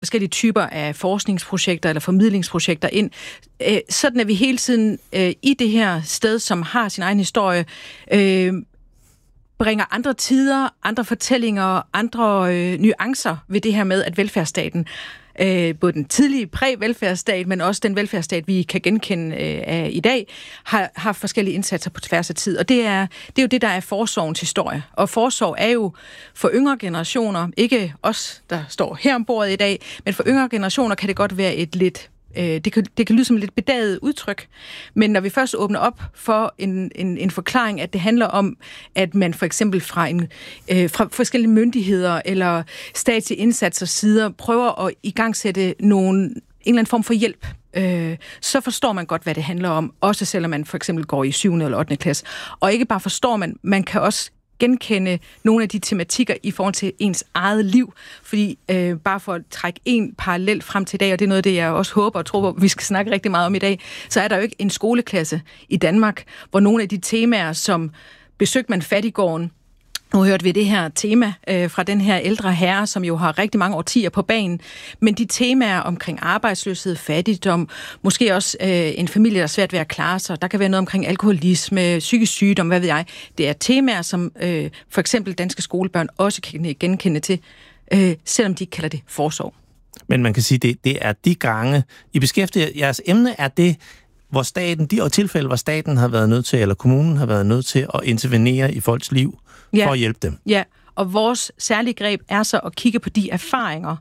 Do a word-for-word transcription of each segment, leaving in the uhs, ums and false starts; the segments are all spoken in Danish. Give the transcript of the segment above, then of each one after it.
forskellige typer af forskningsprojekter eller formidlingsprojekter ind, øh, sådan at vi hele tiden øh, i det her sted, som har sin egen historie, øh, bringer andre tider, andre fortællinger, andre øh, nuancer ved det her med, at velfærdsstaten, øh, både den tidlige præ-velfærdsstat, men også den velfærdsstat, vi kan genkende øh, af i dag, har, har forskellige indsatser på tværs af tid. Og det er, det er jo det, der er forsorgens historie. Og forsorg er jo for yngre generationer, ikke os, der står her om bordet i dag, men for yngre generationer kan det godt være et lidt Det kan, det kan lyde som et lidt bedaget udtryk, men når vi først åbner op for en, en, en forklaring, at det handler om, at man for eksempel fra, en, øh, fra forskellige myndigheder eller statslige indsatser sider prøver at igangsætte nogle, en eller anden form for hjælp, øh, så forstår man godt, hvad det handler om, også selvom man for eksempel går i syvende eller ottende klasse. Og ikke bare forstår man, man kan også genkende nogle af de tematikker i forhold til ens eget liv, fordi øh, bare for at trække en parallel frem til i dag, og det er noget af det, jeg også håber og tror, vi skal snakke rigtig meget om i dag, så er der jo ikke en skoleklasse i Danmark, hvor nogle af de temaer, som besøgte man fattiggården, nu hørte vi det her tema øh, fra den her ældre herre, som jo har rigtig mange årtier på banen, men de temaer omkring arbejdsløshed, fattigdom, måske også øh, en familie, der er svært ved at klare sig, der kan være noget omkring alkoholisme, psykisk sygdom, hvad ved jeg. Det er temaer, som øh, for eksempel danske skolebørn også kan genkende til, øh, selvom de ikke kalder det forsorg. Men man kan sige, det, det er de gange, I beskæftiger jeres emne er det, hvor staten, de og tilfælde, hvor staten har været nødt til, eller kommunen har været nødt til at intervenere i folks liv, ja. for at hjælpe dem. Ja, og vores særlige greb er så at kigge på de erfaringer,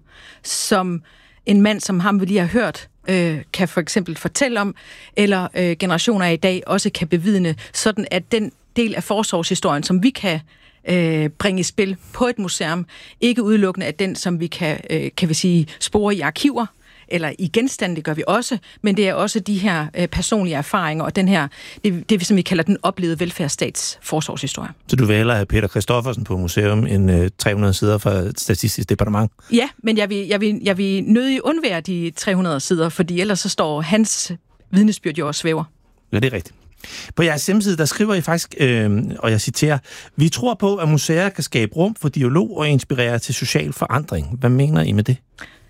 som en mand, som ham vi lige har hørt, øh, kan for eksempel fortælle om, eller øh, generationer i dag også kan bevidne, sådan at den del af forsorgshistorien, som vi kan øh, bringe i spil på et museum, ikke udelukkende er den, som vi kan, øh, kan vi sige, spore i arkiver, eller i genstande, det gør vi også, men det er også de her øh, personlige erfaringer, og den her, det, det som vi kalder den oplevede velfærdsstats forsorgshistorie. Så du vil hellere have Peter Christoffersen på museum end øh, tre hundrede sider fra Statistisk Departement? Ja, men jeg vil, jeg vil, jeg vil nødig undvære de tre hundrede sider, fordi ellers så står hans vidnesbyrd jo og svæver. Ja, det er rigtigt. På jeres hjemmeside, der skriver I faktisk, øh, og jeg citerer, vi tror på, at museer kan skabe rum for dialog og inspirere til social forandring. Hvad mener I med det?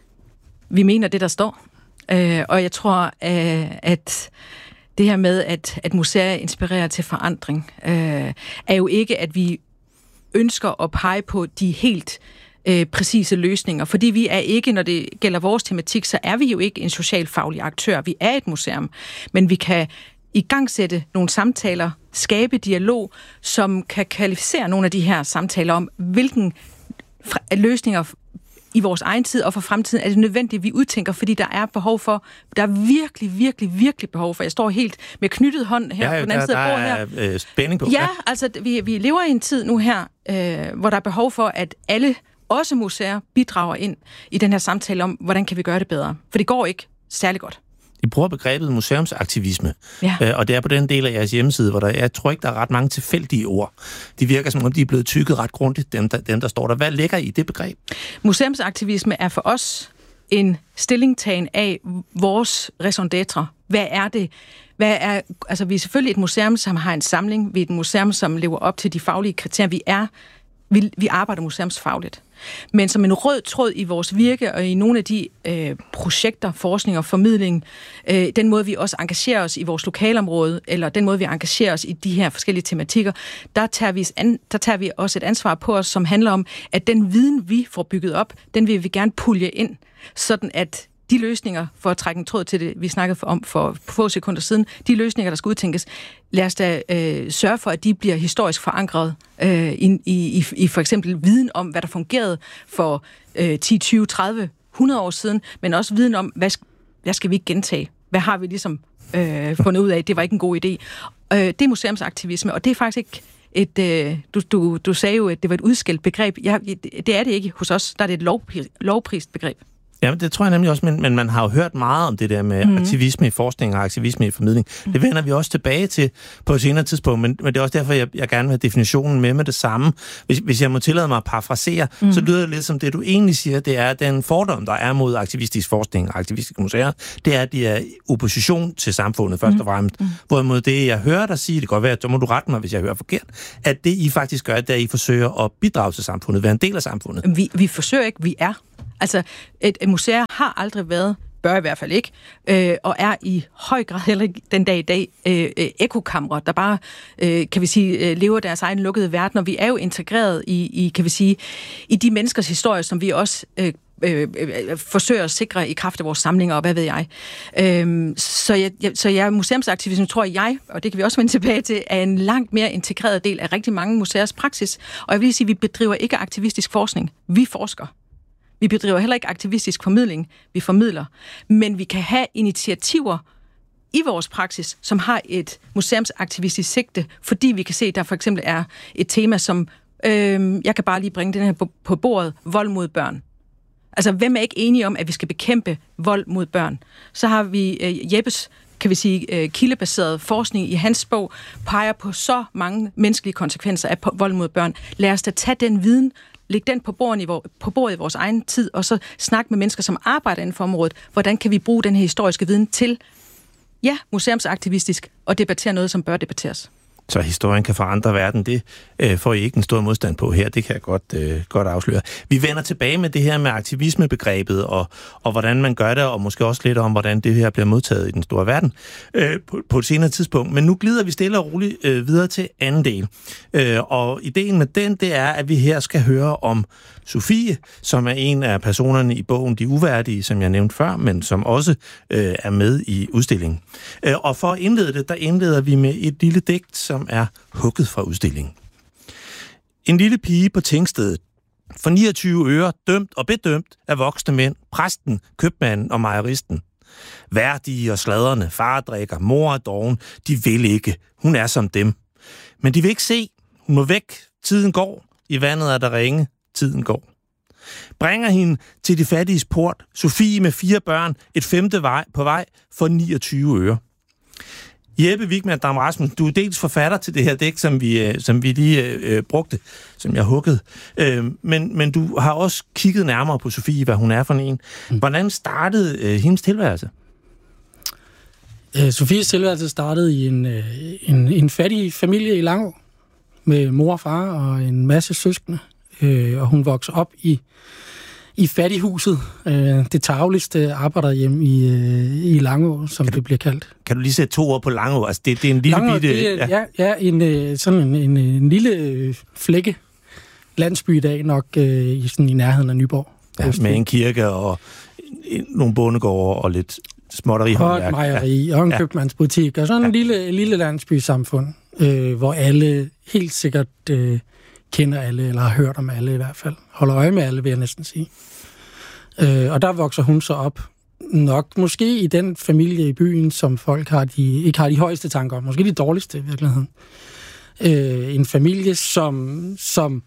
Vi mener det, der står. Øh, og jeg tror, øh, at det her med, at, at museer inspirerer til forandring, øh, er jo ikke, at vi ønsker at pege på de helt øh, præcise løsninger. Fordi vi er ikke, når det gælder vores tematik, så er vi jo ikke en socialfaglig aktør. Vi er et museum. Men vi kan igangsætte nogle samtaler, skabe dialog, som kan kvalificere nogle af de her samtaler om, hvilken løsninger i vores egen tid og for fremtiden er det nødvendigt, at vi udtænker, fordi der er behov for, der er virkelig, virkelig, virkelig behov for. Jeg står helt med knyttet hånd her ja, på den anden side af bordet her. Der er øh, spænding på. Ja, ja. altså vi, vi lever i en tid nu her, øh, hvor der er behov for, at alle, også museer, bidrager ind i den her samtale om, hvordan kan vi gøre det bedre. For det går ikke særlig godt. I bruger begrebet museumsaktivisme, ja. øh, og det er på den del af jeres hjemmeside, hvor der, jeg tror ikke, der er ret mange tilfældige ord. De virker som om, de er blevet tykket ret grundigt, dem der, dem der står der. Hvad ligger i det begreb? Museumsaktivisme er for os en stillingtagen af vores raison d'être. Hvad er det? Hvad er, altså, vi er selvfølgelig et museum, som har en samling. Vi er et museum, som lever op til de faglige kriterier. Vi er Vi, vi arbejder museumsfagligt. Men som en rød tråd i vores virke og i nogle af de øh, projekter, forskning og formidling, øh, den måde vi også engagerer os i vores lokalområde, eller den måde vi engagerer os i de her forskellige tematikker, der tager vi, an, der tager vi også et ansvar på os, som handler om, at den viden, vi får bygget op, den vil vi gerne pulje ind, sådan at de løsninger, for at trække en tråd til det, vi snakkede om for få sekunder siden, de løsninger, der skal udtænkes, lad os da øh, sørge for, at de bliver historisk forankret øh, i, i, i for eksempel viden om, hvad der fungerede for øh, ti, tyve, tredive, hundrede år siden, men også viden om, hvad, hvad skal vi ikke gentage? Hvad har vi ligesom øh, fundet ud af? Det var ikke en god idé. Øh, det er museumsaktivisme, og det er faktisk ikke et... Øh, du, du, du sagde jo, at det var et udskilt begreb. Ja, det er det ikke hos os. Der er det et lovpris, lovprist begreb. Ja, det tror jeg nemlig også, men, men man har jo hørt meget om det der med mm. aktivisme i forskning og aktivisme i formidling. Mm. Det vender vi også tilbage til på et senere tidspunkt, men, men det er også derfor, jeg, jeg gerne vil have definitionen med med det samme. Hvis, hvis jeg må tillade mig at parafrasere, mm. så lyder det lidt som det, du egentlig siger, det er den fordom, der er mod aktivistisk forskning og aktivistiske museer, det er, at de er opposition til samfundet, først og fremmest. Mm. Hvorimod det, jeg hører dig sige, det kan godt være, at så må du rette mig, hvis jeg hører forkert, at det, I faktisk gør, det er, at I forsøger at bidrage til samfundet, være en del af samfundet. Vi, vi forsøger ikke, vi er. Altså, et, et museum har aldrig været, bør i hvert fald ikke, øh, og er i høj grad heller ikke den dag i dag øh, ekokamre, der bare, øh, kan vi sige, øh, lever deres egen lukkede verden, og vi er jo integreret i, i, kan vi sige, i de menneskers historie, som vi også øh, øh, øh, forsøger at sikre i kraft af vores samlinger, og hvad ved jeg. Øh, så jeg, jeg, så jeg museumsaktivisme, tror jeg, og det kan vi også vende tilbage til, er en langt mere integreret del af rigtig mange museers praksis, og jeg vil lige sige, at vi bedriver ikke aktivistisk forskning, vi forsker. Vi bedriver heller ikke aktivistisk formidling, vi formidler, men vi kan have initiativer i vores praksis, som har et museumsaktivistisk sigte, fordi vi kan se, at der for eksempel er et tema, som, øh, jeg kan bare lige bringe den her på, på bordet, vold mod børn. Altså, hvem er ikke enige om, at vi skal bekæmpe vold mod børn? Så har vi øh, Jeppes, kan vi sige, øh, kildebaseret forskning i hans bog, peger på så mange menneskelige konsekvenser af vold mod børn. Lad os da tage den viden, læg den på bordet, i vor, på bordet i vores egen tid, og så snakke med mennesker, som arbejder inden for området. Hvordan kan vi bruge den her historiske viden til, ja, museumsaktivistisk, og debattere noget, som bør debatteres? Så historien kan forandre verden, det øh, får I ikke en stor modstand på her, det kan jeg godt, øh, godt afsløre. Vi vender tilbage med det her med aktivismebegrebet, og, og hvordan man gør det, og måske også lidt om, hvordan det her bliver modtaget i den store verden øh, på, på et senere tidspunkt. Men nu glider vi stille og roligt øh, videre til anden del. Øh, og ideen med den, det er, at vi her skal høre om Sofie, som er en af personerne i bogen De Uværdige, som jeg nævnte før, men som også øh, er med i udstillingen. Øh, og for at indlede det, der indleder vi med et lille digt, som er hugget fra udstillingen. En lille pige på tingstedet, for niogtyve øre, dømt og bedømt af voksne mænd, præsten, købmanden og mejeristen. Værdige og sladrende, far drikker, mor er doven, de vil ikke, hun er som dem. Men de vil ikke se, hun må væk, tiden går, i vandet er der ringe, tiden går. Bringer hende til de fattiges port, Sofie med fire børn, et femte vej på vej for niogtyve øre. Jeppe Wigman Dam Rasmussen, du er dels forfatter til det her digt, som vi, som vi lige øh, brugte, som jeg huggede. Øh, men, men du har også kigget nærmere på Sofie, hvad hun er for en. Hvordan startede øh, hendes tilværelse? Øh, Sofies tilværelse startede i en, øh, en, en fattig familie i Langå, med mor og far og en masse søskende. Øh, og hun voksede op i i fattighuset, øh, det tarveligste arbejderhjem i, øh, i Langå, som du, det bliver kaldt. Kan du lige sætte to ord på Langå? Altså, det, det er en lille Langå, bitte... Det er, ja, ja en, øh, sådan en, en, en lille øh, flække landsby i dag, nok øh, i, sådan, i nærheden af Nyborg. Ja, med en kirke og en, nogle bondegårde og lidt småtteri. Og et mejeri ja. og en ja. købmandsbutik, og sådan ja. en lille, lille landsby-samfund, øh, hvor alle helt sikkert øh, kender alle, eller har hørt om alle i hvert fald. Holder øje med alle, vil jeg næsten sige. Øh, og der vokser hun så op, nok måske i den familie i byen, som folk har de, ikke har de højeste tanker om, måske de dårligste i virkeligheden. Øh, en familie, som, som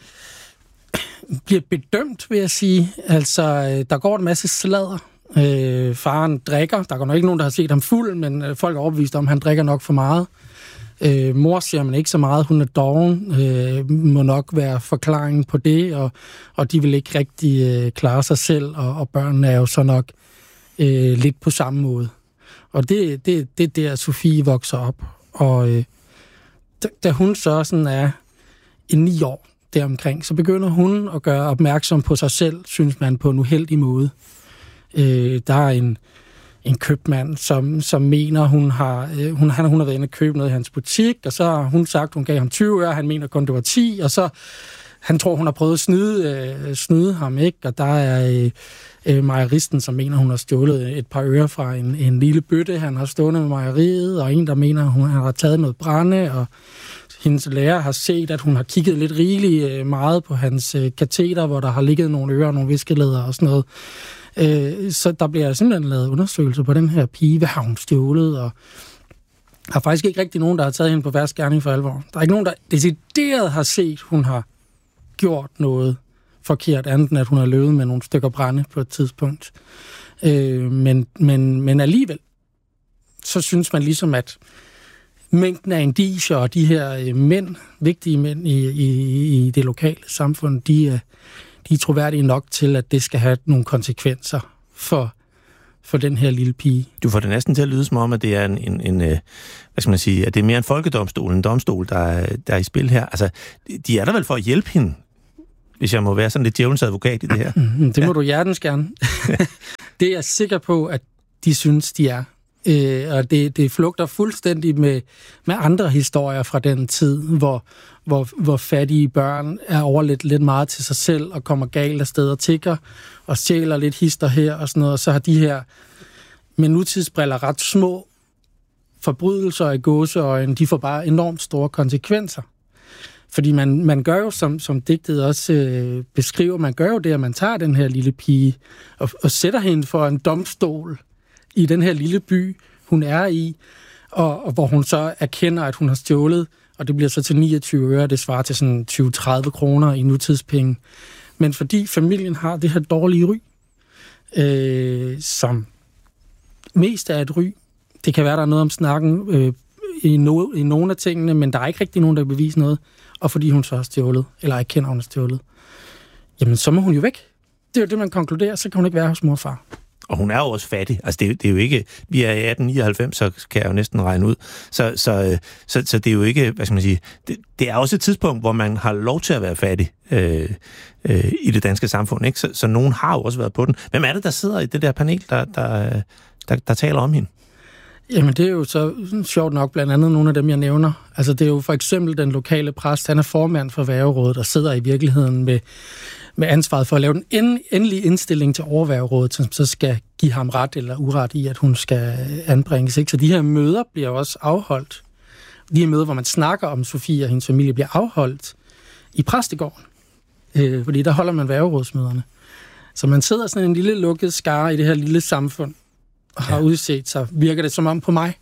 bliver bedømt, vil jeg sige. Altså, der går en masse sladder. Øh, faren drikker. Der er nok ikke nogen, der har set ham fuld, men folk er overbevist om, at han drikker nok for meget. Øh, mor ser man ikke så meget, hun er doven, øh, må nok være forklaringen på det, og, og de vil ikke rigtig øh, klare sig selv, og, og børnene er jo så nok øh, lidt på samme måde. Og det, det, det er der, Sofie vokser op. Og øh, da, da hun så sådan er i ni år deromkring, så begynder hun at gøre opmærksom på sig selv, synes man, på en uheldig måde. Øh, der er en en købmand, som, som mener, hun har, øh, hun, han, hun har været inde og købe noget i hans butik, og så har hun sagt, hun gav ham tyve øre, han mener kun, det var ti, og så han tror, hun har prøvet at snyde, øh, snyde ham, ikke? Og der er øh, øh, mejeristen, som mener, hun har stjålet et par øre fra en, en lille bøtte, han har stående med mejeriet, og en, der mener, hun har taget noget brænde, og hendes lærer har set, at hun har kigget lidt rigeligt øh, meget på hans øh, kateter, hvor der har ligget nogle ører og nogle viskelæder og sådan noget. Så der bliver simpelthen lavet undersøgelser på den her pige. Hvad har hun stjålet? Og der er faktisk ikke rigtig nogen, der har taget hende på værst gerning for alvor. Der er ikke nogen, der decideret har set, hun har gjort noget forkert, andet end at hun har løbet med nogle stykker brænde på et tidspunkt. Men, men, men alligevel, så synes man ligesom, at mængden af indicier og de her mænd, vigtige mænd i, i, i det lokale samfund, de er De er troværdige nok til, at det skal have nogle konsekvenser for, for den her lille pige. Du får det næsten til at lyde som om, at det er en, en, en hvad skal man sige, at det er mere en folkedomstol, en domstol, der er, der er i spil her. Altså, de er der vel for at hjælpe hende? hvis jeg må være sådan lidt djævelens advokat i det her. Det må ja. du hjertens gerne. Det er jeg sikker på, at de synes, de er. Øh, og det, det flugter fuldstændig med, med andre historier fra den tid, hvor, hvor, hvor fattige børn er overlet lidt meget til sig selv og kommer galt af sted og tigger og stjæler lidt hister her og sådan noget. Og så har de her med nutidsbriller ret små forbrydelser i gåseøjne, de får bare enormt store konsekvenser. Fordi man, man gør jo, som, som digtet også øh, beskriver, man gør jo det, at man tager den her lille pige og, og sætter hende for en domstol i den her lille by, hun er i, og, og hvor hun så erkender, at hun har stjålet, og det bliver så til niogtyve øre, det svarer til sådan tyve til tredive kroner i nutidspenge. Men fordi familien har det her dårlige ry, øh, som mest er et ry, det kan være, der er noget om snakken øh, i, no, i nogle af tingene, men der er ikke rigtig nogen, der beviser noget, og fordi hun så har stjålet, eller erkender, hun har stjålet, jamen så må hun jo væk. Det er jo det, man konkluderer, så kan hun ikke være hos mor og far. Og hun er jo også fattig. Altså, det er, det er jo ikke... Vi er i atten nioghalvfems, så kan jeg jo næsten regne ud. Så, så, så, så det er jo ikke... Hvad skal man sige? Det, det er også et tidspunkt, hvor man har lov til at være fattig øh, øh, i det danske samfund, ikke? Så, så nogen har jo også været på den. Hvem er det, der sidder i det der panel, der, der, der, der taler om hende? Jamen, det er jo så sjovt nok blandt andet nogle af dem, jeg nævner. Altså, det er jo for eksempel den lokale præst, han er formand for Værgerådet, og sidder i virkeligheden med, med ansvaret for at lave den end, endelige indstilling til Overværgerådet, som så skal give ham ret eller uret i, at hun skal anbringes. Ikke? Så de her møder bliver også afholdt. De her møder, hvor man snakker om Sofie og hendes familie, bliver afholdt i præstegården. Øh, fordi der holder man Værgerådsmøderne. Så man sidder sådan en lille lukket skare i det her lille samfund, og har ja. udset sig, virker det som om på mig,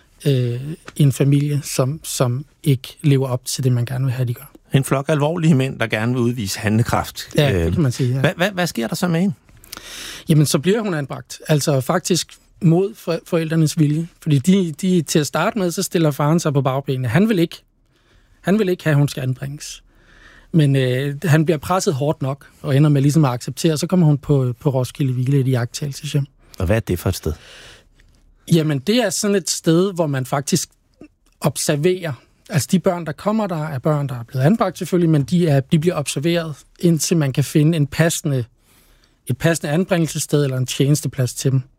øh, en familie, som, som ikke lever op til det, man gerne vil have, de gør. En flok alvorlige mænd, der gerne vil udvise handlekraft. Ja, det kan man sige. Ja. Hvad, hvad, hvad sker der så med hende? Jamen, så bliver hun anbragt. Altså faktisk mod for, forældrenes vilje. Fordi de, de, til at starte med, så stiller faren sig på bagbenene. Han vil ikke, han vil ikke have, at hun skal anbringes. Men øh, han bliver presset hårdt nok, og ender med ligesom at acceptere, så kommer hun på, på Roskilde Hvile i et iagttagelseshjem. Og hvad er det for et sted? Jamen, det er sådan et sted, hvor man faktisk observerer. Altså, de børn, der kommer der, er børn, der er blevet anbragt selvfølgelig, men de, er, de bliver observeret, indtil man kan finde en passende, et passende anbringelsessted eller en tjenesteplads til dem.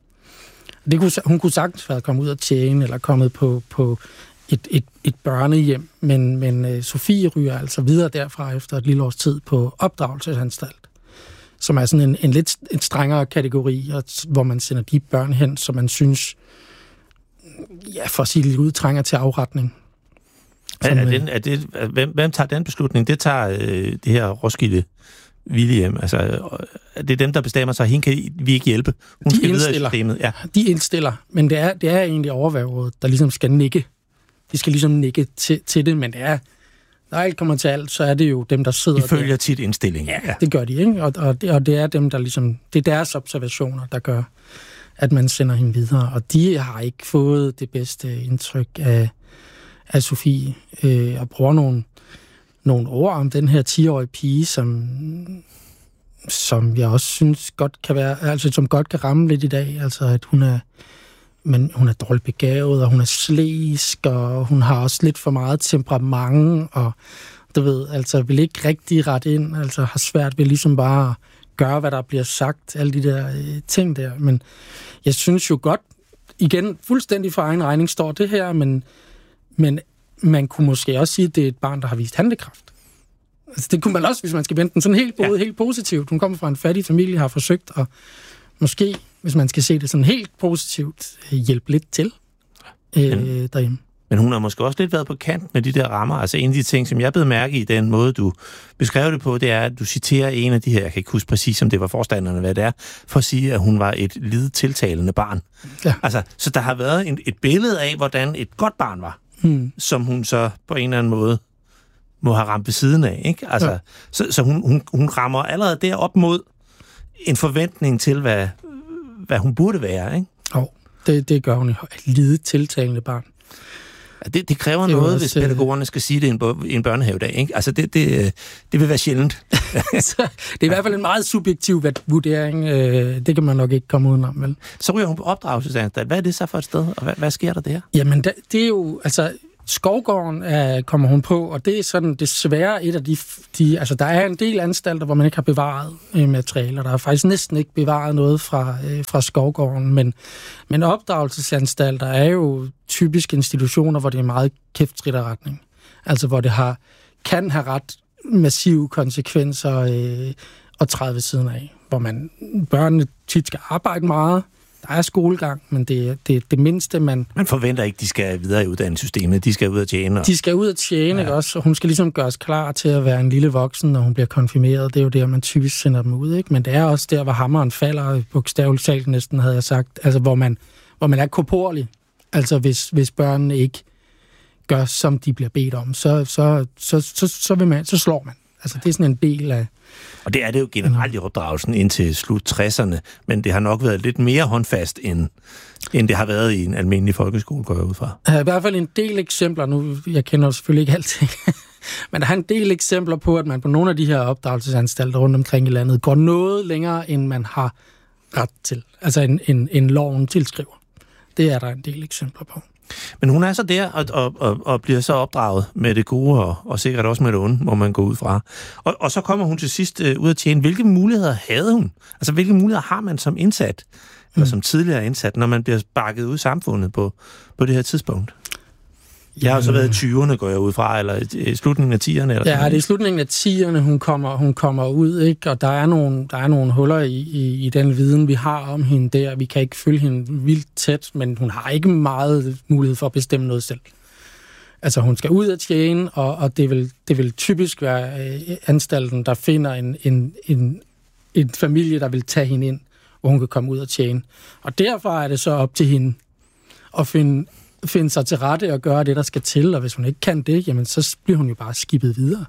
Det kunne, hun kunne sagtens være kommet ud og tjene, eller kommet på, på et, et, et børnehjem, men, men uh, Sofie ryger altså videre derfra efter et lille års tid på opdragelsesanstalt, som er sådan en, en lidt en strengere kategori, og, hvor man sender de børn hen, som man synes, ja, for at sige lidt ud, trænger til afretning. Som, er, er det, er det, hvem, hvem tager den beslutning? Det tager øh, det her Roskilde Hvilehjem. Altså, er det dem, der bestemmer sig, hende kan vi ikke hjælpe? Hun de skal videre i systemet. Ja. De indstiller, men det er, det er egentlig Overværgerådet, der ligesom skal nikke. De skal ligesom nikke til, til det, men det er, når alt kommer til alt, så er det jo dem, der sidder de følger der. tit indstilling. Ja, ja, det gør de, ikke? Og, og, det, og det er dem, der ligesom, det er deres observationer, der gør, at man sender hende videre. Og de har ikke fået det bedste indtryk af, af Sofie, øh, og bruger nogle, nogle ord om den her ti-årige pige, som, som jeg også synes godt kan være, altså som godt kan ramme lidt i dag. Altså, at hun er, men hun er dårligt begavet, og hun er slæsk, og hun har også lidt for meget temperament, og du ved, altså vil ikke rigtig rette ind, altså har svært ved ligesom bare at gøre, hvad der bliver sagt, alle de der øh, ting der. Men jeg synes jo godt, igen, fuldstændig for egen regning står det her, men, men man kunne måske også sige, at det er et barn, der har vist handlekraft. Altså, det kunne man også, hvis man skal vente den sådan helt, både, ja. helt positivt. Hun kommer fra en fattig familie, har forsøgt at måske, hvis man skal se det sådan helt positivt, hjælpe lidt til øh, men, derhjemme. Men hun har måske også lidt været på kant med de der rammer. Altså en af de ting, som jeg blev mærke i den måde, du beskrev det på, det er, at du citerer en af de her, jeg kan ikke huske præcis, om det var forstanderne, hvad det er, for at sige, at hun var et lidet tiltalende barn. Ja. Altså, så der har været en, et billede af, hvordan et godt barn var, hmm. som hun så på en eller anden måde må have ramt ved siden af, ikke? Altså, ja. Så, så hun, hun, hun rammer allerede der op mod en forventning til, hvad, hvad hun burde være, ikke? Jo, det, det gør hun. Et lidet tiltalende barn. Ja, det, det kræver det noget, også, hvis pædagogerne skal sige det i en, i en børnehavedag, ikke? Altså, det, det, det vil være sjældent. Så, det er i hvert fald en meget subjektiv vurdering. Det kan man nok ikke komme udenom, vel? Så ryger hun på opdragelsesanstalt. Hvad er det så for et sted, og hvad, hvad sker der der? Jamen, det er jo, altså, Skovgården er, kommer hun på, og det er sådan desværre et af de, de... Altså, der er en del anstalter, hvor man ikke har bevaret øh, materialer. Der er faktisk næsten ikke bevaret noget fra, øh, fra Skovgården, men, men opdragelsesanstalter er jo typisk institutioner, hvor det er meget kæftritterretning. Altså, hvor det har, kan have ret massive konsekvenser øh, at træde ved siden af. Hvor man, børnene tit skal arbejde meget. Der er skolegang, men det er det, det mindste, man... Man forventer ikke, de skal videre i uddannelsessystemet. De skal ud og tjene. Og... De skal ud og tjene, ja. Ikke også? Og hun skal ligesom gøres klar til at være en lille voksen, når hun bliver konfirmeret. Det er jo der, man typisk sender dem ud, ikke? Men det er også der, hvor hammeren falder, bogstaveligt talt næsten, havde jeg sagt. Altså, hvor man, hvor man er korporlig. Altså, hvis, hvis børnene ikke gør, som de bliver bedt om, så, så, så, så, så, vil man, så slår man. Altså, det er sådan en del af... Og det er det jo generelt i opdragelsen indtil slut tresserne, men det har nok været lidt mere håndfast, end, end det har været i en almindelig folkeskole, går jeg ud fra. Der er i hvert fald en del eksempler, nu jeg kender jo selvfølgelig ikke altid, men der er en del eksempler på, at man på nogle af de her opdragelsesanstalter rundt omkring i landet går noget længere, end man har ret til. Altså en, en, en loven tilskriver. Det er der en del eksempler på. Men hun er så der og, og, og, og bliver så opdraget med det gode og, og sikkert også med det onde, må man gå ud fra. Og, og så kommer hun til sidst øh, ud at tjene. Hvilke muligheder havde hun? Altså, hvilke muligheder har man som indsat, mm. eller som tidligere indsat, når man bliver sparket ud i samfundet på, på det her tidspunkt? Jeg har jo så været i tyverne, går jeg ud fra, eller i slutningen af tierne. Eller ja, det er i slutningen af tierne, hun kommer, hun kommer ud, ikke? Og der er nogle, der er nogle huller i, i, i den viden, vi har om hende der. Vi kan ikke følge hende vildt tæt, men hun har ikke meget mulighed for at bestemme noget selv. Altså, hun skal ud og tjene, og, og det, vil, det vil typisk være øh, anstalten, der finder en, en, en, en familie, der vil tage hende ind, hvor hun kan komme ud og tjene. Og derfor er det så op til hende at finde... finde sig til rette og gøre det, der skal til, og hvis hun ikke kan det, jamen så bliver hun jo bare skibet videre.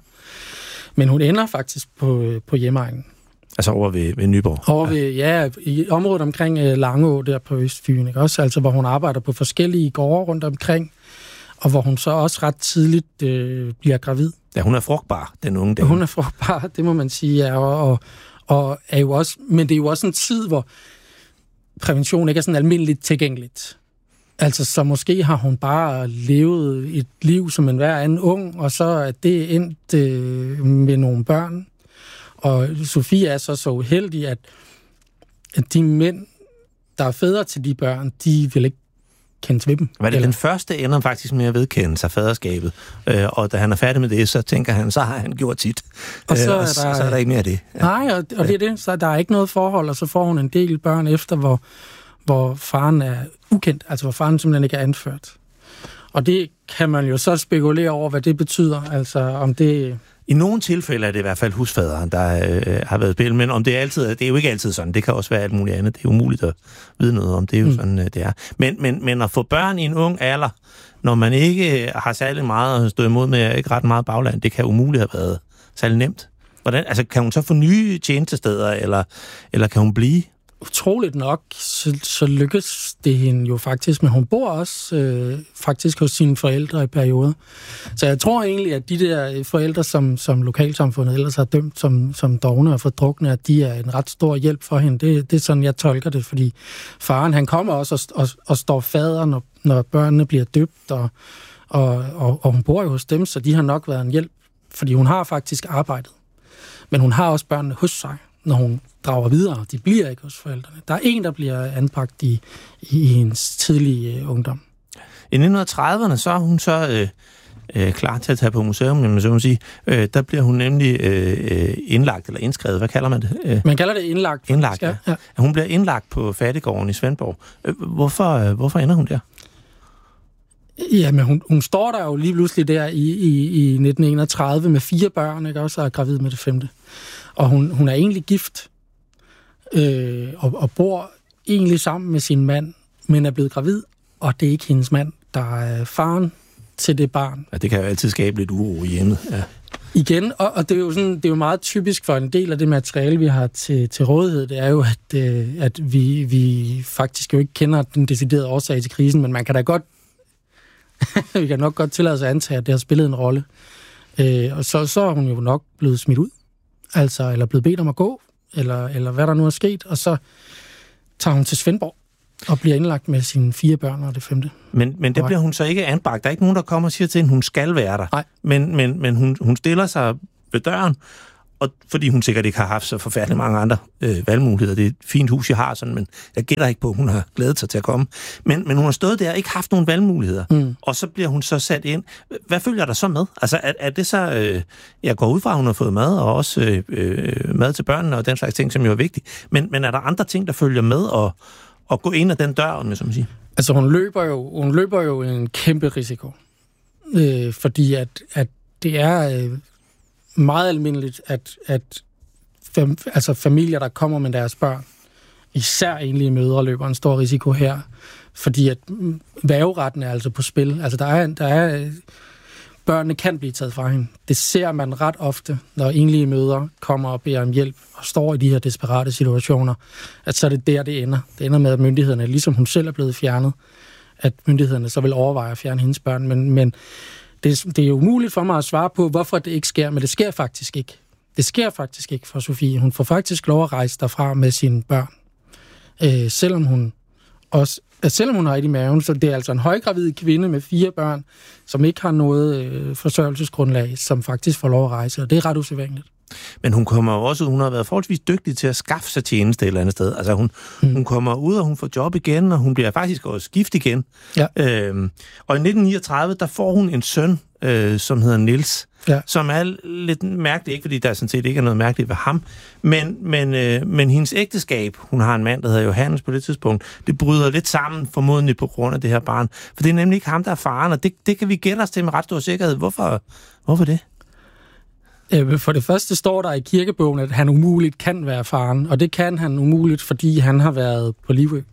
Men hun ender faktisk på, på hjemegnen. Altså over ved, ved Nyborg? Over ved, ja, i området omkring Langå, der på Østfyn, ikke også? Altså, hvor hun arbejder på forskellige gårde rundt omkring, og hvor hun så også ret tidligt øh, bliver gravid. Ja, hun er frugtbar, den unge dame. Hun er frugtbar, det må man sige, ja, og, og, og er jo også, men det er jo også en tid, hvor prævention ikke er sådan almindeligt tilgængeligt. Altså, så måske har hun bare levet et liv som en hver anden ung, og så er det endt øh, med nogle børn. Og Sofie er så så uheldig, at, at de mænd, der er fædre til de børn, de vil ikke kendes ved dem. Var det eller? Den første ender faktisk med at vedkende sig faderskabet, øh, og da han er færdig med det, så tænker han, så har han gjort sit. Og så, øh, og er, der, så er der ikke mere af det. Ja. Nej, og, og det er det. Så der er ikke noget forhold, og så får hun en del børn efter, hvor hvor faren er ukendt, altså hvor faren simpelthen ikke er anført. Og det kan man jo så spekulere over, hvad det betyder, altså om det... I nogle tilfælde er det i hvert fald husfaderen, der øh, har været spil, men om det er altid, det er jo ikke altid sådan, det kan også være alt muligt andet, det er umuligt at vide noget om, det er jo mm. sådan, det er. Men, men, men at få børn i en ung alder, når man ikke har særlig meget at stå imod med, ikke ret meget bagland, det kan umuligt have været særlig nemt. Hvordan, altså kan hun så få nye tjenestesteder, eller, eller kan hun blive? Utroligt nok, så, så lykkes det hende jo faktisk, men hun bor også øh, faktisk hos sine forældre i perioder. Så jeg tror egentlig, at de der forældre, som, som lokalsamfundet ellers har dømt som, som dovne og fordrukne, at de er en ret stor hjælp for hende. Det, det er sådan, jeg tolker det, fordi faren, han kommer også og, og, og står fader, når, når børnene bliver døbt, og, og, og, og hun bor jo hos dem, så de har nok været en hjælp, fordi hun har faktisk arbejdet. Men hun har også børnene hos sig, når hun drager videre. De bliver ikke hos forældrene. Der er en, der bliver anbragt i, i hendes tidlige øh, ungdom. I nitten trediverne, så er hun så øh, øh, klar til at tage på museum, men så må sige, øh, der bliver hun nemlig øh, indlagt, eller indskrevet, hvad kalder man det? Øh, man kalder det indlagt. Indlagt, ja. ja. Hun bliver indlagt på Fattiggården i Svendborg. Hvorfor, øh, hvorfor ender hun der? Jamen, hun, hun står der jo lige pludselig der i, i, i nitten enogtredive med fire børn, ikke også, og er gravid med det femte. Og hun, hun er egentlig gift, øh, og, og bor egentlig sammen med sin mand, men er blevet gravid, og det er ikke hendes mand, der er faren til det barn. Ja, det kan jo altid skabe lidt uro i hjemmet. Ja. Igen, og, og det er jo sådan, det er jo meget typisk for en del af det materiale, vi har til, til rådighed, det er jo, at, øh, at vi, vi faktisk jo ikke kender den deciderede årsag til krisen, men man kan da godt, vi kan nok godt tillade sig at antage, at det har spillet en rolle. Øh, og så, så er hun jo nok blevet smidt ud, altså, eller blevet bedt om at gå, eller, eller hvad der nu er sket, og så tager hun til Svendborg, Og bliver indlagt med sine fire børn og det femte. Men, men der bliver hun så ikke anbragt. Der er ikke nogen, der kommer og siger til hende, hun skal være der. Nej. Men, men, men hun, hun stiller sig ved døren, og fordi hun sikkert ikke har haft så forfærdeligt mange andre øh, valgmuligheder. Det er et fint hus, jeg har, sådan, men jeg gætter ikke på, at hun har glædet sig til at komme. Men, men hun har stået der og ikke haft nogen valgmuligheder. Mm. Og så bliver hun så sat ind. Hvad følger der så med? Altså, er, er det så... Øh, jeg går ud fra, at hun har fået mad, og også øh, øh, mad til børnene, og den slags ting, som jo er vigtigt. Men, men er der andre ting, der følger med og, og gå ind ad den dør, med, som man siger? Altså, hun løber jo, hun løber jo en kæmpe risiko. Øh, fordi at, at det er... Øh, meget almindeligt, at, at fam, altså familier, der kommer med deres børn, især enlige mødre, løber en stor risiko her, fordi at værgeretten er altså på spil. Altså der er, der er, børnene kan blive taget fra hende. Det ser man ret ofte, når enlige mødre kommer og beder om hjælp og står i de her desperate situationer, at så er det der, det ender. Det ender med, at myndighederne, ligesom hun selv er blevet fjernet, at myndighederne så vil overveje at fjerne hendes børn, men, men Det, det er jo umuligt for mig at svare på, hvorfor det ikke sker, men det sker faktisk ikke. Det sker faktisk ikke for Sofie. Hun får faktisk lov at rejse derfra med sine børn. Øh, selvom hun også, øh, selvom hun har et i maven, så det er altså en højgravid kvinde med fire børn, som ikke har noget øh, forsørgelsesgrundlag, som faktisk får lov at rejse, og det er ret usædvanligt. Men hun kommer jo også ud, hun har været forholdsvis dygtig til at skaffe sig tjeneste et eller andet sted. Altså hun, mm. hun kommer ud, og hun får job igen, og hun bliver faktisk også gift igen. Ja. Øhm, og i nitten niogtredive, der får hun en søn, øh, som hedder Niels, ja. Som er lidt mærkeligt, ikke fordi der sådan set ikke er noget mærkeligt ved ham, men, men, øh, men hendes ægteskab, hun har en mand, der hedder Johannes på det tidspunkt, det bryder lidt sammen, formodentlig på grund af det her barn. For det er nemlig ikke ham, der er faren, og det, det kan vi gætte os til med ret stor sikkerhed. Hvorfor, hvorfor det? For det første står der i kirkebogen, at han umuligt kan være faren, og det kan han umuligt, fordi han har været på Livø.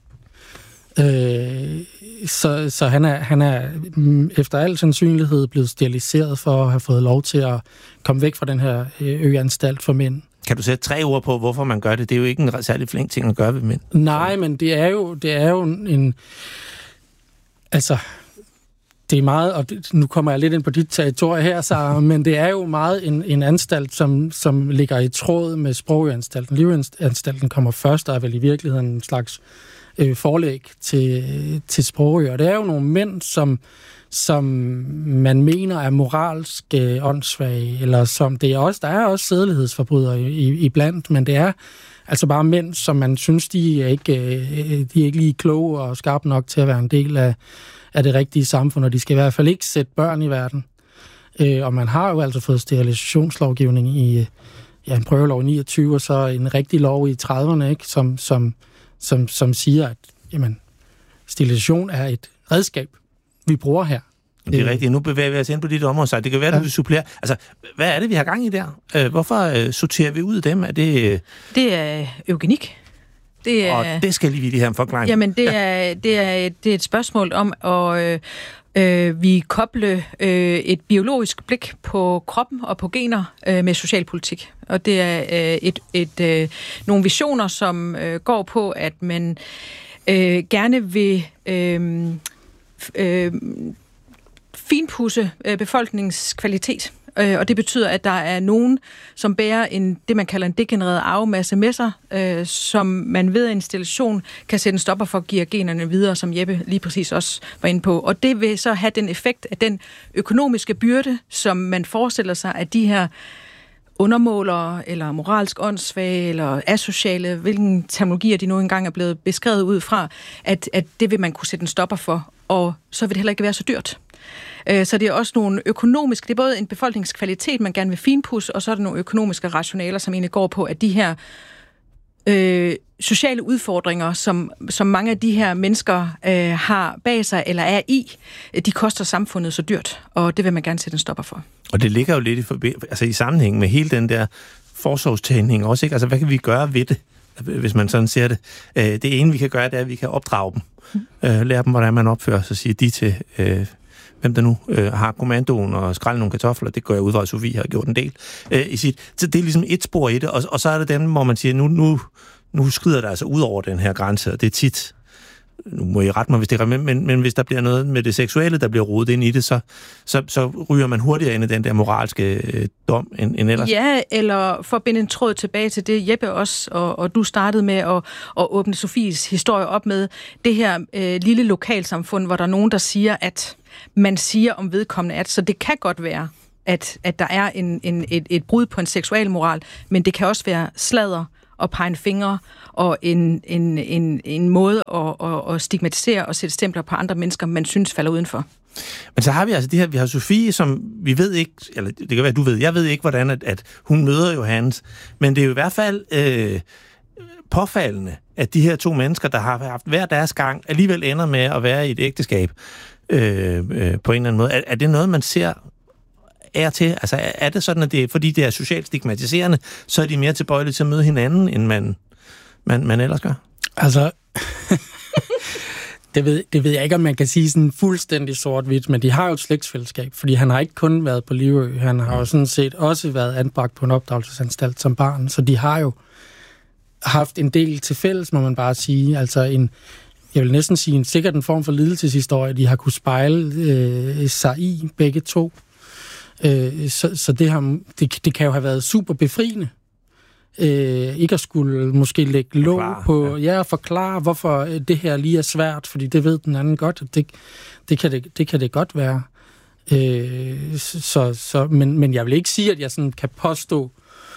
Øh, så så han, er, han er efter al sandsynlighed blevet steriliseret for at have fået lov til at komme væk fra den her øanstalt for mænd. Kan du sætte tre ord på, hvorfor man gør det? Det er jo ikke en særlig flink ting at gøre ved mænd. Nej, men det er jo, det er jo en... Altså... Det er meget, og det, nu kommer jeg lidt ind på dit territorie her, så, men det er jo meget en, en anstalt, som, som ligger i tråd med Sprogøanstalten. Livøanstalten kommer først, og er vel i virkeligheden en slags øh, forlæg til, til Sprogø. Og det er jo nogle mænd, som, som man mener er moralsk øh, åndssvage, eller som det er også, der er også sædelighedsforbrydere i, i blandt, men det er altså bare mænd, som man synes, de er ikke, øh, de er ikke lige kloge og skarpe nok til at være en del af af det rigtige samfund, og de skal i hvert fald ikke sætte børn i verden. Øh, og man har jo altså fået sterilisationslovgivning i ja, en prøvelov i niogtyve, og så en rigtig lov i trediverne, ikke, som, som, som, som siger, at jamen, sterilisation er et redskab, vi bruger her. Det er rigtigt. Nu bevæger vi os ind på dit område, så det kan være, at du vil supplere. Altså, hvad er det, vi har gang i der? Hvorfor sorterer vi ud af dem? Er det... Det er eugenik. Det er, og det skal lige lige have en forklaring. Jamen, det er, det er, det er et spørgsmål om at øh, vi koble øh, et biologisk blik på kroppen og på gener øh, med socialpolitik. Og det er øh, et, et, øh, nogle visioner, som øh, går på, at man øh, gerne vil øh, øh, finpudse øh, befolkningskvalitet. Og det betyder, at der er nogen, som bærer en, det, man kalder en degenereret arvemasse med sig, øh, som man ved en installation kan sætte en stopper for at give generne videre, som Jeppe lige præcis også var inde på. Og det vil så have den effekt af den økonomiske byrde, som man forestiller sig, at de her undermålere, eller moralsk åndssvage, eller asociale, hvilken terminologier de nu engang er blevet beskrevet ud fra, at, at det vil man kunne sætte en stopper for, og så vil det heller ikke være så dyrt. Så det er også nogle økonomiske, det er både en befolkningskvalitet, man gerne vil finpudse, og så er der nogle økonomiske rationaler, som egentlig går på, at de her øh, sociale udfordringer, som, som mange af de her mennesker øh, har bag sig eller er i, de koster samfundet så dyrt, og det vil man gerne sætte en stopper for. Og det ligger jo lidt i, forbi- altså i sammenhæng med hele den der forsorgstagning også, ikke? Altså, hvad kan vi gøre ved det, hvis man sådan ser det? Øh, det ene, vi kan gøre, det er, at vi kan opdrage dem. Mm. Øh, lære dem, hvordan man opfører sig, siger de til... Øh, hvem der nu øh, har kommandoen og skralde nogle kartofler, det går jeg ud fra, at Sofie har gjort en del øh, i sit. Så det er ligesom et spor i det, og, og så er det dem, hvor man siger, nu, nu, nu skrider der altså ud over den her grænse, og det er tit nu må I rette mig, hvis det er, men, men, men hvis der bliver noget med det seksuelle, der bliver rodet ind i det, så, så, så ryger man hurtigere ind i den der moralske øh, dom, end, end ellers. Ja, eller for at binde en tråd tilbage til det, Jeppe også, og, og du startede med at, at åbne Sofies historie op med, det her øh, lille lokalsamfund, hvor der er nogen, der siger, at man siger om vedkommende, at så det kan godt være, at, at der er en, en, et, et brud på en seksuel moral, men det kan også være sladder og pege en finger, og en, en, en, en måde at, at, at stigmatisere og sætte stempler på andre mennesker, man synes falder udenfor. Men så har vi altså det her, vi har Sofie, som vi ved ikke, eller det kan være, at du ved, jeg ved ikke, hvordan at, at hun møder Johannes, men det er jo i hvert fald øh, påfaldende, at de her to mennesker, der har haft hver deres gang, alligevel ender med at være i et ægteskab øh, øh, på en eller anden måde. Er, er det noget, man ser er til? Altså er det sådan, at det, fordi det er socialt stigmatiserende, så er de mere tilbøjelige til at møde hinanden, end man, man, man ellers gør? Altså, det, ved, det ved jeg ikke, om man kan sige sådan fuldstændig sort-hvidt, men de har jo et slægtsfællesskab, fordi han har ikke kun været på Livø, han har jo sådan set også været anbragt på en opdragelsesanstalt som barn, så de har jo haft en del til fælles, må man bare sige. Altså en, jeg vil næsten sige, en sikkert en form for lidelseshistorie, de har kunne spejle øh, sig i, begge to. Øh, så så det, har, det, det kan jo have været super befriende. Øh, ikke at skulle måske lægge låg på, ja, ja, og forklare, hvorfor det her lige er svært, fordi det ved den anden godt, det, det, kan, det, det kan det godt være. Øh, så, så, men, men jeg vil ikke sige, at jeg sådan kan påstå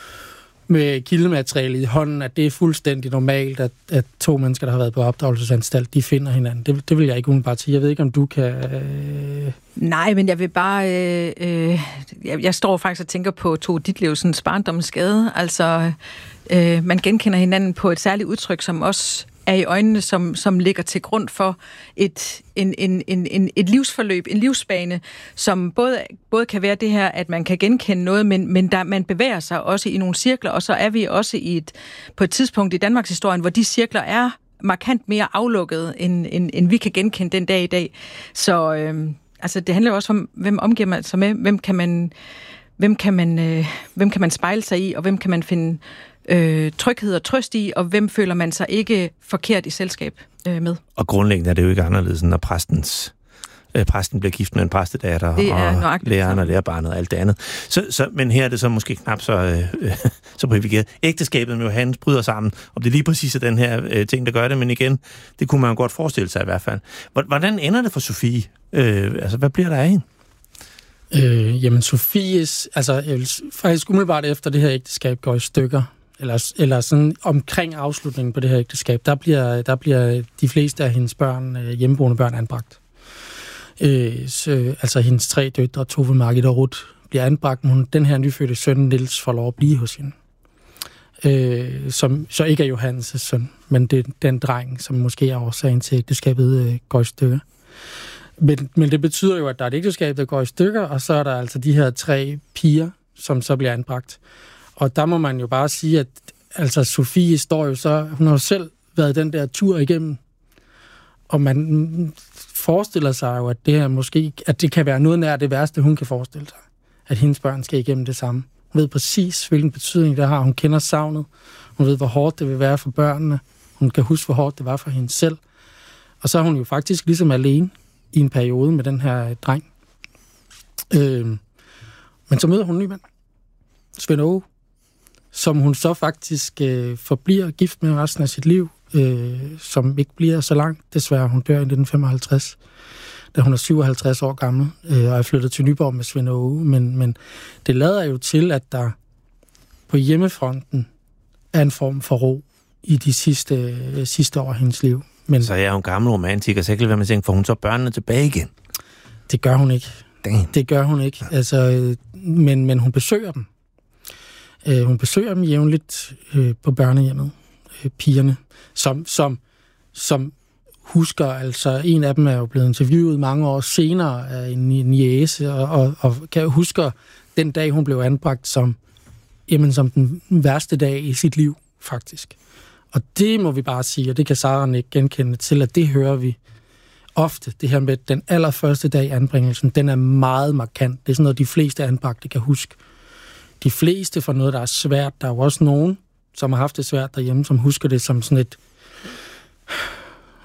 med kildemateriale i hånden, at det er fuldstændig normalt, at, at to mennesker, der har været på opdragelsesanstalt, de finder hinanden. Det, det vil jeg ikke umiddelbart sige. Jeg ved ikke, om du kan... Øh... Nej, men jeg vil bare... Øh, øh, jeg, jeg står faktisk og tænker på Tove Ditlevsens barndommens skade. Altså, øh, man genkender hinanden på et særligt udtryk, som også er i øjnene, som, som ligger til grund for et, en, en, en, en, et livsforløb, en livsbane, som både, både kan være det her, at man kan genkende noget, men, men der, man bevæger sig også i nogle cirkler, og så er vi også i et, på et tidspunkt i Danmarks historien, hvor de cirkler er markant mere aflukket, end, end, end vi kan genkende den dag i dag. Så øh, altså, det handler jo også om, hvem omgiver man sig med, hvem kan man, hvem kan man, øh, hvem kan man spejle sig i, og hvem kan man finde Øh, tryghed og trøst i, og hvem føler man sig ikke forkert i selskab øh, med. Og grundlæggende er det jo ikke anderledes, når præstens, øh, præsten bliver gift med en præstedatter, og læreren og lærerbarnet og alt det andet. Så, så, men her er det så måske knap så, øh, så privilegeret. Ægteskabet med Johannes bryder sammen, og det er lige præcis den her øh, ting, der gør det, men igen, det kunne man jo godt forestille sig i hvert fald. Hvordan ender det for Sofie? Øh, altså, hvad bliver der af hende? Øh, jamen, Sofies, altså, jeg vil, faktisk umiddelbart efter det her ægteskab går i stykker, Eller, eller sådan omkring afslutningen på det her ægteskab, der bliver, der bliver de fleste af hendes børn, hjemmeboende børn, anbragt. Øh, så, altså hendes tre døtre, Tove, Margit og Ruth, bliver anbragt, men den her nyfødte søn, Niels, får lov at blive hos hende. Øh, som så ikke er Johannes' søn, men det er den dreng, som måske er årsagen til, at ægteskabet øh, går i stykker. Men, men det betyder jo, at der er et ægteskab, der går i stykker, og så er der altså de her tre piger, som så bliver anbragt. Og der må man jo bare sige, at altså, Sofie står jo så, hun har jo selv været den der tur igennem, og man forestiller sig jo, at det her måske, at det kan være noget nær det værste, hun kan forestille sig. At hendes børn skal igennem det samme. Hun ved præcis, hvilken betydning det har. Hun kender savnet. Hun ved, hvor hårdt det vil være for børnene. Hun kan huske, hvor hårdt det var for hende selv. Og så er hun jo faktisk ligesom alene i en periode med den her dreng. Øh, men så møder hun en ny mand. Svend Åge, som hun så faktisk øh, forbliver gift med resten af sit liv, øh, som ikke bliver så langt, desværre. Hun dør i nitten femoghalvtreds, da hun er syvoghalvtreds år gammel, øh, og er flyttet til Nyborg med Svend Åge. Men, men det lader jo til, at der på hjemmefronten er en form for ro i de sidste, øh, sidste år af hendes liv. Men, så er hun gammel romantiker, så ikke hvad man tænker, får hun så børnene tilbage igen? Det gør hun ikke. Damn. Det gør hun ikke. Altså, øh, men, men hun besøger dem. Øh, hun besøger dem jævnligt øh, på børnehjemmet, øh, pigerne, som, som, som husker, altså en af dem er jo blevet interviewet mange år senere af en niece, og, og, og kan huske den dag, hun blev anbragt som, jamen, som den værste dag i sit liv, faktisk. Og det må vi bare sige, og det kan Sara ikke genkende til, at det hører vi ofte, det her med den allerførste dag i anbringelsen, den er meget markant. Det er sådan noget, de fleste anbragte kan huske. De fleste for noget, der er svært. Der er jo også nogen, som har haft det svært derhjemme, som husker det som sådan et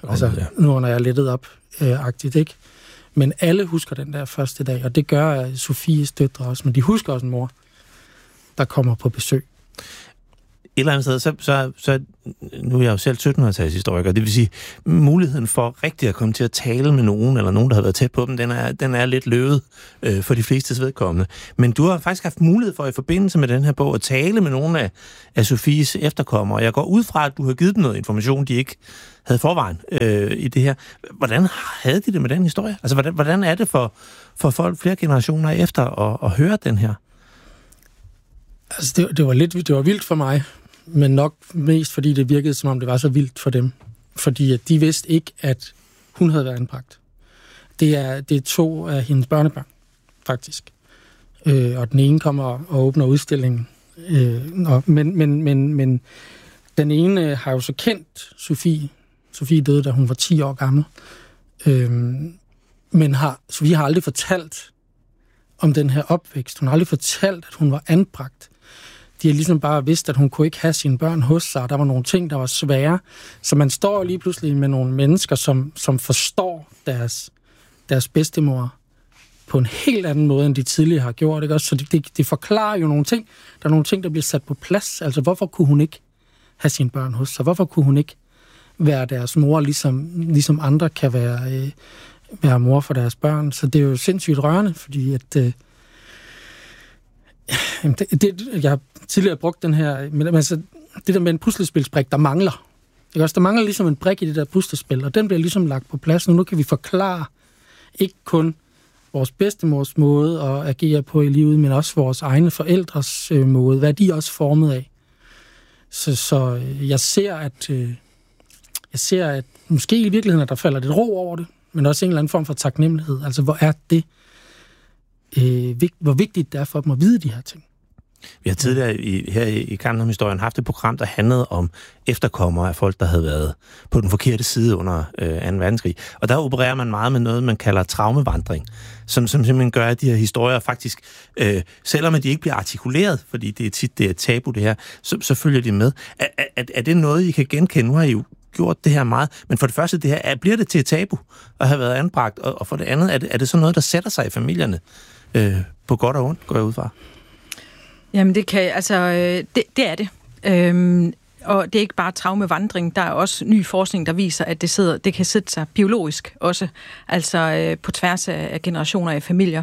altså, ja. Nu når jeg lettet op, øh, agtigt, ikke? Men alle husker den der første dag, og det gør Sofies døtre også, men de husker også en mor, der kommer på besøg. Et eller andet sted, så, så, så nu er jeg jo selv syttenhundredetalls historiker, det vil sige, muligheden for rigtig at komme til at tale med nogen, eller nogen, der har været tæt på dem, den er, den er lidt løvet øh, for de flestes vedkommende. Men du har faktisk haft mulighed for i forbindelse med den her bog at tale med nogle af, af Sofies efterkommere. Jeg går ud fra, at du har givet dem noget information, de ikke havde forvejen øh, i det her. Hvordan havde de det med den historie? Altså, hvordan, hvordan er det for, for folk flere generationer efter at, at høre den her? Altså, det, det var lidt det var vildt for mig, men nok mest fordi det virkede, som om det var så vildt for dem. Fordi at de vidste ikke, at hun havde været anbragt. Det er, det er to af hendes børnebørn, faktisk. Øh, og den ene kommer og åbner udstillingen. Øh, og, men, men, men, men den ene har jo så kendt Sofie. Sofie døde, da hun var ti år gammel. Øh, men har, Sofie har aldrig fortalt om den her opvækst. Hun har aldrig fortalt, at hun var anbragt. De har ligesom bare vidst, at hun kunne ikke have sine børn hos sig. Der var nogle ting, der var svære. Så man står lige pludselig med nogle mennesker, som, som forstår deres, deres bedstemor på en helt anden måde, end de tidligere har gjort. Ikke? Så det, det, det forklarer jo nogle ting. Der er nogle ting, der bliver sat på plads. Altså, hvorfor kunne hun ikke have sine børn hos sig? Hvorfor kunne hun ikke være deres mor, ligesom, ligesom andre kan være, øh, være mor for deres børn? Så det er jo sindssygt rørende, fordi at... Øh, Det, det, jeg har tidligere brugt den her, men altså, det der med en puslespilsbrik, der mangler. Ikke også? Der mangler ligesom en brik i det der puslespil, og den bliver ligesom lagt på plads. Nu, nu kan vi forklare ikke kun vores bedstemors måde at agere på i livet, men også vores egne forældres øh, måde, hvad de også formet af. Så, så øh, jeg ser, at øh, jeg ser, at måske i virkeligheden, at der falder lidt ro over det, men også en eller anden form for taknemmelighed. Altså, hvor er det? Øh, vigt, hvor vigtigt det er for dem at vide de her ting. Vi har tidligere i, her i, i Kampen om Historien haft et program, der handlede om efterkommere af folk, der havde været på den forkerte side under øh, anden verdenskrig. Og der opererer man meget med noget, man kalder traumevandring, som, som simpelthen gør, at de her historier faktisk, øh, selvom de ikke bliver artikuleret, fordi det er tit det er tabu det her, så, så følger de med. Er, er, er det noget, I kan genkende? Nu har I jo gjort det her meget, men for det første, det her, er, bliver det til et tabu at have været anbragt, og, og for det andet, er det, er det så noget, der sætter sig i familierne øh, på godt og ondt, går jeg ud fra? Jamen, det kan, altså, øh, det, det er det. Øhm, og det er ikke bare traumevandring, der er også ny forskning, der viser, at det, sidder, det kan sætte sig biologisk også, altså øh, på tværs af, af generationer af familier.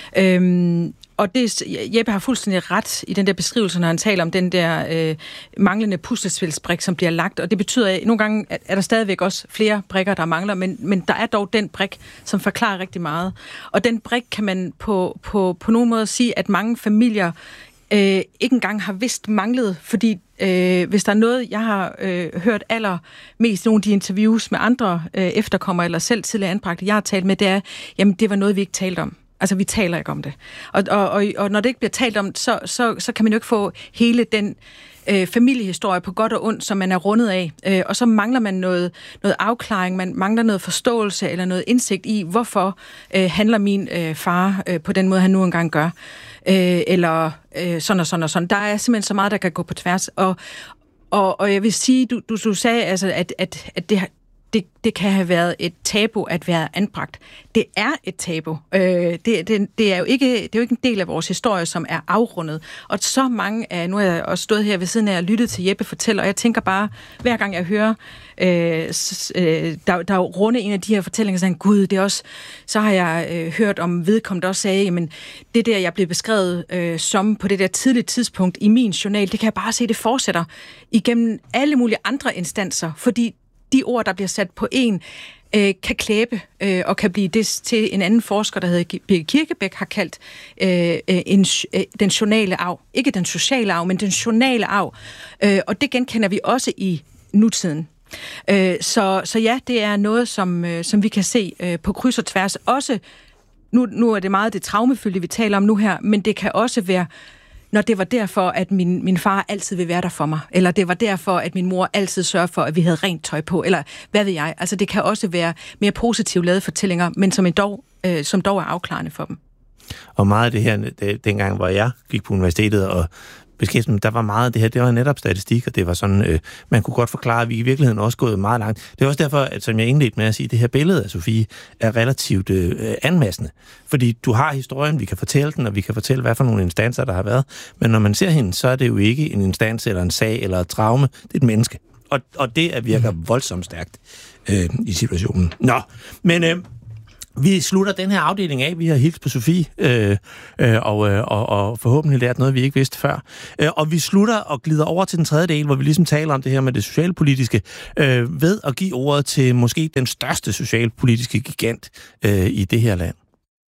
Øhm, Og det, Jeppe har fuldstændig ret i den der beskrivelse, når han taler om den der øh, manglende puslespilsbrik, som bliver lagt. Og det betyder, at nogle gange er der stadigvæk også flere brikker, der mangler, men, men der er dog den brik, som forklarer rigtig meget. Og den brik kan man på, på, på nogen måde sige, at mange familier øh, ikke engang har vidst manglet, fordi øh, hvis der er noget, jeg har øh, hørt allermest nogle af de interviews med andre øh, efterkommere, eller selv tidligere anbragte, jeg har talt med, det er, jamen det var noget, vi ikke talte om. Altså, vi taler ikke om det. Og, og, og, og når det ikke bliver talt om, så, så, så kan man jo ikke få hele den øh, familiehistorie på godt og ondt, som man er rundet af. Øh, og så mangler man noget, noget afklaring, man mangler noget forståelse eller noget indsigt i, hvorfor øh, handler min øh, far øh, på den måde, han nu engang gør. Øh, eller øh, sådan og sådan og sådan. Der er simpelthen så meget, der kan gå på tværs. Og, og, og jeg vil sige, du, du, du sagde, altså, at, at, at det Det, det kan have været et tabu at være anbragt. Det er et tabu. Øh, det, det, det, er jo ikke, det er jo ikke en del af vores historie, som er afrundet. Og så mange af, nu har jeg også stået her ved siden af og lyttet til Jeppe fortælle, og jeg tænker bare, hver gang jeg hører, øh, s, øh, der, der er jo runde en af de her fortællinger, så gud, det er også, så har jeg øh, hørt om vedkommende, der også sagde, jamen det der, jeg blev beskrevet øh, som på det der tidlige tidspunkt i min journal, det kan jeg bare se, det fortsætter igennem alle mulige andre instanser, fordi de ord, der bliver sat på en, øh, kan klæbe øh, og kan blive det til en anden forsker, der hedder Birgit Kirkebæk, har kaldt øh, en, øh, den journale arv. Ikke den sociale arv, men den journale arv. Øh, og det genkender vi også i nutiden. Øh, så, så ja, det er noget, som, øh, som vi kan se øh, på kryds og tværs. Også, nu, nu er det meget det traumefyldte, vi taler om nu her, men det kan også være, når det var derfor, at min, min far altid vil være der for mig, eller det var derfor, at min mor altid sørger for, at vi havde rent tøj på, eller hvad ved jeg. Altså, det kan også være mere positivt lavede fortællinger, men som, en dog, øh, som dog er afklarende for dem. Og meget af det her, det, dengang, hvor jeg gik på universitetet og beskæftiget, der var meget af det her, det var netop statistik, og det var sådan, øh, man kunne godt forklare, at vi i virkeligheden også gået meget langt. Det er også derfor, at som jeg indledte med at sige, det her billede af Sofie er relativt øh, anmassende. Fordi du har historien, vi kan fortælle den, og vi kan fortælle, hvad for nogle instanser, der har været. Men når man ser hende, så er det jo ikke en instans, eller en sag, eller et traume. Det er et menneske. Og, og det virker voldsomt stærkt øh, i situationen. Nå, men... Øh, Vi slutter den her afdeling af. Vi har hilst på Sofie, øh, øh, og, øh, og, og forhåbentlig lært noget, vi ikke vidste før. Øh, og vi slutter og glider over til den tredje del, hvor vi ligesom taler om det her med det socialpolitiske, øh, ved at give ordet til måske den største socialpolitiske gigant øh, i det her land.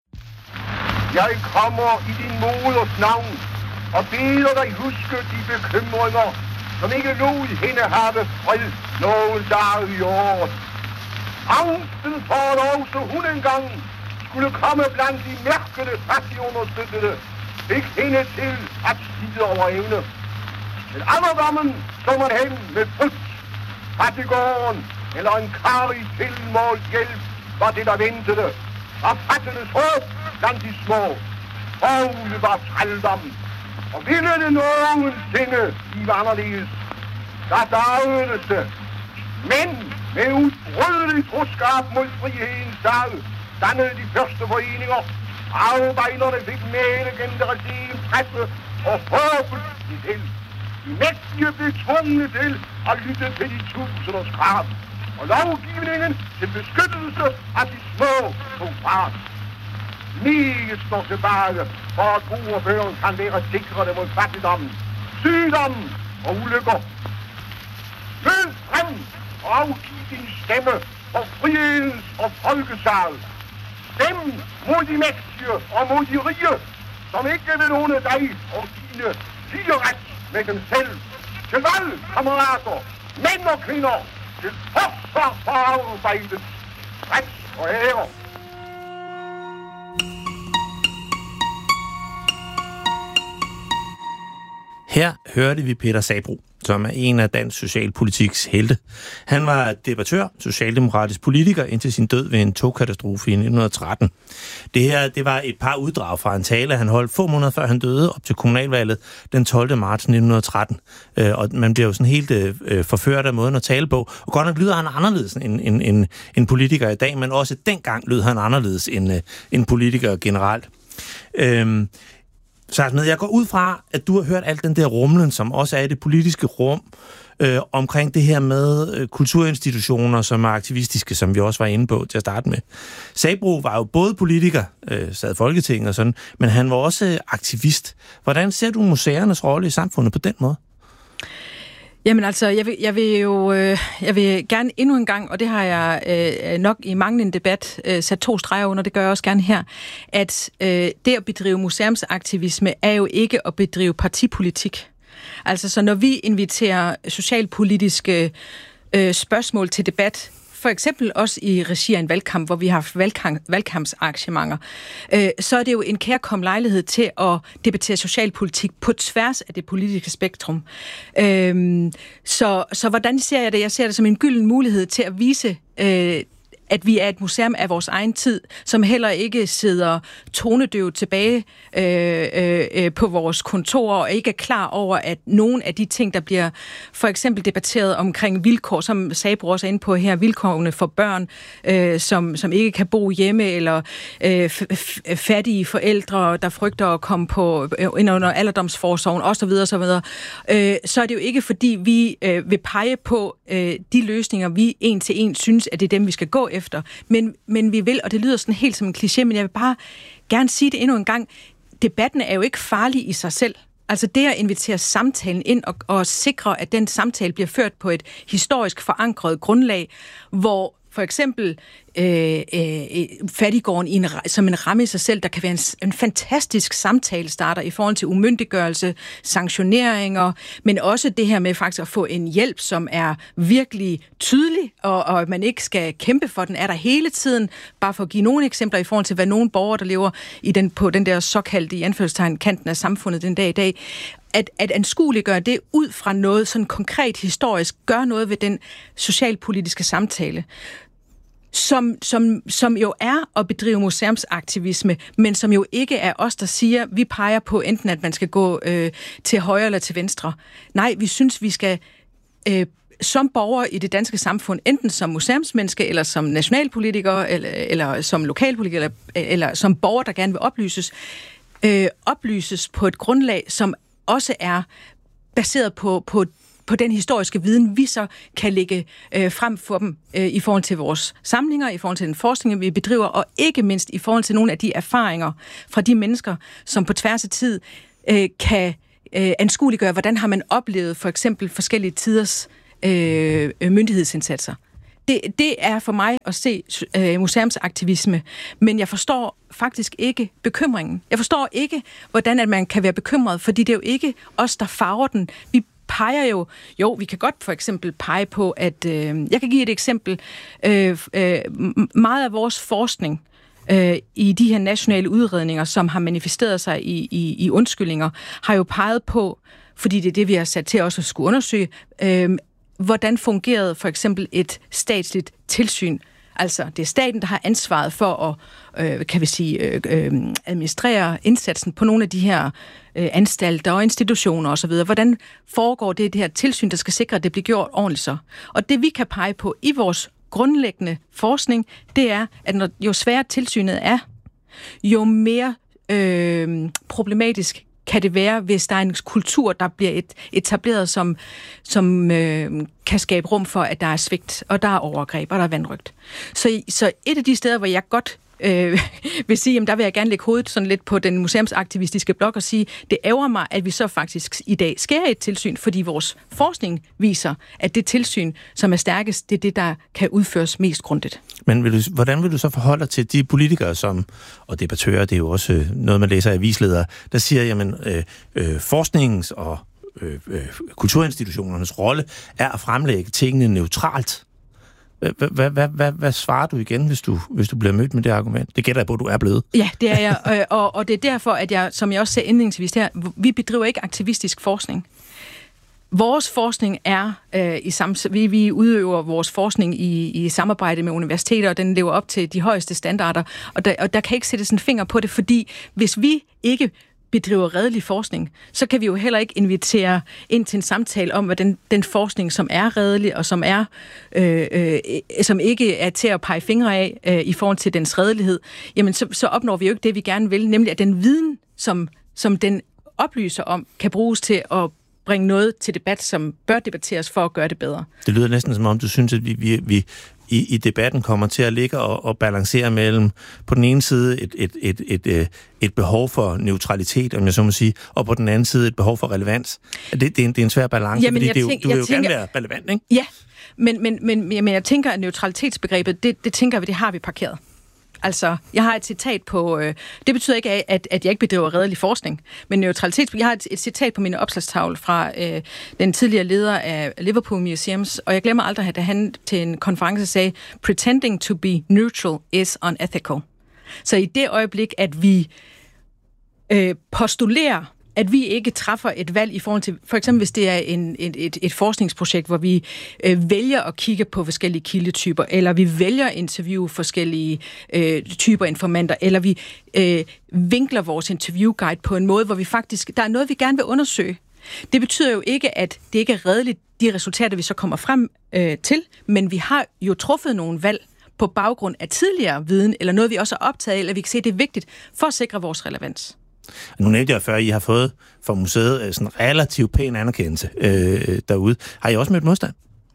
Jeg kommer i din moders navn og beder dig huske de bekymringer, som ikke lod hende have fred nogen dag i år. Angsten for, at også hun engang skulle komme blandt de mærkede fattigunderstøttede, fik hende til at slide over evne. Men alderdommen så man hen med frygt. Fattigården eller en kar i tilmålt hjælp var det, der ventede. Og fattedes håb blandt de små. Fogle var trældommen. Og ville det nogensinde blive anderledes, der dagedes det. Men med udbrydelig troskab mod frihedens dag dannede de første foreninger. Arbejderne fik male gennem deres egen presse og håbet de til. De mægtige blev tvunget til at lytte til de tusinders krav. Og lovgivningen til beskyttelse af de små tog fart. Meget står tilbage for at brugerføren kan være sikrede mod fattigdommen, sygdommen og ulykker. Mød frem og afgiv din stemme for frihedens og folkesal. Stem mod de mægtige og mod de rige, som ikke vil låne dig og dine lige ret med dem selv. Til valg, kammerater, mænd og kvinder, til forsvar for arbejdet, ret og ære. Her hørte vi Peter Sabroe, som er en af dansk socialpolitiks helte. Han var debattør, socialdemokratisk politiker indtil sin død ved en togkatastrofe i nitten tretten. Det her det var et par uddrag fra en tale, han holdt få måneder før han døde op til kommunalvalget den tolvte marts nitten tretten. Og man bliver jo sådan helt øh, forført af måden at tale på. Og godt nok lyder han anderledes end, end, end, end politiker i dag, men også dengang lød han anderledes end, øh, end politikere generelt. Øhm, Så jeg går ud fra, at du har hørt alt den der rumlen, som også er i det politiske rum, øh, omkring det her med øh, kulturinstitutioner, som er aktivistiske, som vi også var inde på til at starte med. Sabroe var jo både politiker, øh, sad i Folketinget og sådan, men han var også aktivist. Hvordan ser du museernes rolle i samfundet på den måde? Jamen altså, jeg vil, jeg vil jo øh, jeg vil gerne endnu en gang, og det har jeg øh, nok i manglende debat øh, sat to streger under, det gør jeg også gerne her, at øh, det at bedrive museumsaktivisme er jo ikke at bedrive partipolitik. Altså, så når vi inviterer socialpolitiske øh, spørgsmål til debat, for eksempel også i regi af en valgkamp, hvor vi har haft valgkamp, valgkampsarrangementer, øh, så er det jo en kærkommen lejlighed til at debattere socialpolitik på tværs af det politiske spektrum. Øh, så, så hvordan ser jeg det? Jeg ser det som en gylden mulighed til at vise øh, at vi er et museum af vores egen tid, som heller ikke sidder tonedøvt tilbage øh, øh, på vores kontorer og ikke er klar over, at nogle af de ting, der bliver for eksempel debatteret omkring vilkår, som Sabroe også er inde på her, vilkårene for børn, øh, som, som ikke kan bo hjemme, eller øh, f- fattige forældre, der frygter at komme på øh, ind under alderdomsforsorgen osv. osv. Øh, så er det jo ikke, fordi vi øh, vil pege på øh, de løsninger, vi en til en synes, at det er dem, vi skal gå efter. Men, men vi vil, og det lyder sådan helt som en kliché, men jeg vil bare gerne sige det endnu en gang, debatten er jo ikke farlig i sig selv. Altså det at invitere samtalen ind og, og sikre, at den samtale bliver ført på et historisk forankret grundlag, hvor for eksempel øh, øh, fattiggården i en, som en ramme i sig selv, der kan være en, en fantastisk samtalestarter i forhold til umyndiggørelse, sanktioneringer, men også det her med faktisk at få en hjælp, som er virkelig tydelig, og, og at man ikke skal kæmpe for den, er der hele tiden. Bare for at give nogle eksempler i forhold til, hvad nogle borgere, der lever i den, på den der såkaldte, i anførselstegn, kanten af samfundet den dag i dag, at, at anskueliggøre det ud fra noget sådan konkret historisk, gør noget ved den socialpolitiske samtale. som, som, som jo er at bedrive museumsaktivisme, men som jo ikke er os, der siger, vi peger på enten, at man skal gå øh, til højre eller til venstre. Nej, vi synes, vi skal øh, som borgere i det danske samfund, enten som museumsmenneske, eller som nationalpolitiker, eller, eller som lokalpolitiker, eller, eller som borger, der gerne vil oplyses, øh, oplyses på et grundlag, som også er baseret på, på på den historiske viden, vi så kan lægge øh, frem for dem øh, i forhold til vores samlinger, i forhold til den forskning, vi bedriver, og ikke mindst i forhold til nogle af de erfaringer fra de mennesker, som på tværs af tid øh, kan øh, anskueliggøre, hvordan har man oplevet for eksempel forskellige tiders øh, myndighedsindsatser. Det, det er for mig at se øh, museumsaktivisme, men jeg forstår faktisk ikke bekymringen. Jeg forstår ikke, hvordan at man kan være bekymret, fordi det er jo ikke os, der farver den. Vi peger jo, jo, vi kan godt for eksempel pege på, at, øh, jeg kan give et eksempel, øh, øh, meget af vores forskning øh, i de her nationale udredninger, som har manifesteret sig i, i, i undskyldninger, har jo peget på, fordi det er det, vi har sat til også at skulle undersøge, øh, hvordan fungerede for eksempel et statsligt tilsyn. Altså, det er staten, der har ansvaret for at, øh, kan vi sige, øh, øh, administrere indsatsen på nogle af de her øh, anstalter og institutioner osv. Hvordan foregår det, det her tilsyn, der skal sikre, at det bliver gjort ordentligt så? Og det, vi kan pege på i vores grundlæggende forskning, det er, at når, jo sværere tilsynet er, jo mere øh, problematisk kan det være, hvis der er en kultur, der bliver et, etableret, som, som øh, kan skabe rum for, at der er svigt, og der er overgreb, og der er vanrøgt. Så, så et af de steder, hvor jeg godt øh, vil sige, jamen, der vil jeg gerne lægge hovedet sådan lidt på den museumsaktivistiske blok og sige, det ærger mig, at vi så faktisk i dag skærer et tilsyn, fordi vores forskning viser, at det tilsyn, som er stærkest, det er det, der kan udføres mest grundigt. Men vil du, hvordan vil du så forholde dig til de politikere, som, og debattører, det er jo også noget, man læser i avisledere, der siger, jamen, øh, øh, forskningens og øh, øh, kulturinstitutionernes rolle er at fremlægge tingene neutralt. Hvad, hvad, hvad, hvad svarer du igen, hvis du, hvis du bliver mødt med det argument? Det gætter jeg på, at du er blevet. Ja, det er jeg, og, og det er derfor, at jeg, som jeg også sagde indledningsvis her, vi bedriver ikke aktivistisk forskning. Vores forskning er, øh, i sam- vi, vi udøver vores forskning i, i samarbejde med universiteter, og den lever op til de højeste standarder, og der, og der kan ikke sættes en finger på det, fordi hvis vi ikke bedriver redelig forskning, så kan vi jo heller ikke invitere ind til en samtale om, hvad den, den forskning, som er redelig, og som er øh, øh, som ikke er til at pege fingre af øh, i forhold til dens redelighed, jamen så, så opnår vi jo ikke det, vi gerne vil, nemlig at den viden, som, som den oplyser om, kan bruges til at bringe noget til debat, som bør debatteres for at gøre det bedre. Det lyder næsten som om, du synes, at vi, vi, vi i, i debatten kommer til at ligge og, og balancere mellem på den ene side et, et, et, et, et, et behov for neutralitet, om jeg så må sige, og på den anden side et behov for relevans. Det, det, er, en, det er en svær balance, Jamen, fordi det, tænk, du vil jo tænker, gerne være relevant, ikke? Ja, men, men, men, men jeg tænker, at neutralitetsbegrebet, det, det tænker vi, det har vi parkeret. Altså, jeg har et citat på, øh, det betyder ikke, at, at jeg ikke bedriver redelig forskning, men neutralitet, jeg har et, et citat på min opslagstavle fra øh, den tidligere leder af Liverpool Museums, og jeg glemmer aldrig, at han til en konference sagde, pretending to be neutral is unethical. Så i det øjeblik, at vi øh, postulerer, at vi ikke træffer et valg i forhold til, for eksempel hvis det er en, et, et, et forskningsprojekt, hvor vi øh, vælger at kigge på forskellige kildetyper, eller vi vælger at interviewe forskellige øh, typer informanter, eller vi øh, vinkler vores interviewguide på en måde, hvor vi faktisk, der er noget, vi gerne vil undersøge. Det betyder jo ikke, at det ikke er redeligt, de resultater, vi så kommer frem øh, til, men vi har jo truffet nogle valg på baggrund af tidligere viden, eller noget, vi også er optaget af, eller vi kan se, at det er vigtigt for at sikre vores relevans. Nu nævnte jeg før, at I har fået fra museet sådan en relativt pæn anerkendelse øh, derude. Har I også mødt modstand?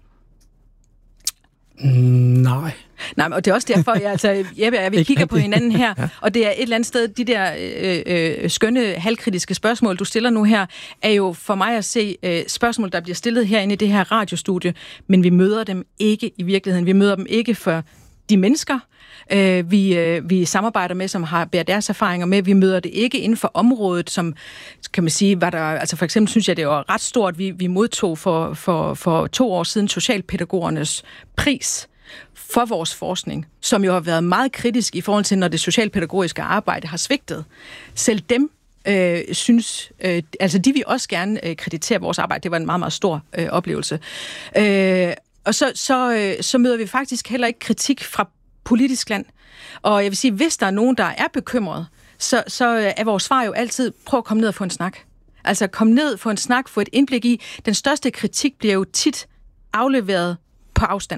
Mm, nej. Nej, og det er også derfor, jeg, altså, Jeppe og jeg, vi kigger på hinanden her, ja. Og det er et eller andet sted, de der øh, øh, skønne, halvkritiske spørgsmål, du stiller nu her, er jo for mig at se øh, spørgsmål, der bliver stillet herinde i det her radiostudie, men vi møder dem ikke i virkeligheden. Vi møder dem ikke for de mennesker, øh, vi, øh, vi samarbejder med, som har bærer deres erfaringer med. Vi møder det ikke inden for området, som, kan man sige, var der, altså for eksempel synes jeg, det var ret stort, vi, vi modtog for, for, for to år siden socialpædagogernes pris for vores forskning, som jo har været meget kritisk i forhold til, når det socialpædagogiske arbejde har svigtet. Selv dem øh, synes, øh, altså de vil også gerne øh, kreditere vores arbejde. Det var en meget, meget stor øh, oplevelse. Øh, og så, så, øh, så møder vi faktisk heller ikke kritik fra politisk land. Og jeg vil sige, hvis der er nogen, der er bekymret, så, så er vores svar jo altid, prøv at komme ned og få en snak. Altså kom ned, få en snak, få et indblik i. Den største kritik bliver jo tit afleveret på afstand.